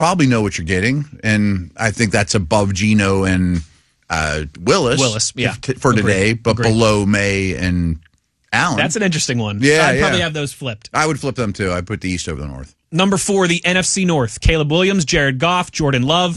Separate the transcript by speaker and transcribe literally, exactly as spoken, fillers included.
Speaker 1: probably know what you're getting, and I think that's above Geno and uh, Willis.
Speaker 2: Willis, yeah,
Speaker 1: t- for
Speaker 2: Agreed.
Speaker 1: today, but
Speaker 2: Agreed.
Speaker 1: below May and Allen.
Speaker 2: That's an interesting one.
Speaker 1: Yeah,
Speaker 2: I'd
Speaker 1: yeah.
Speaker 2: probably have those flipped.
Speaker 1: I would flip them too. I'd put the East over the North.
Speaker 2: Number four, the N F C North. Caleb Williams, Jared Goff, Jordan Love.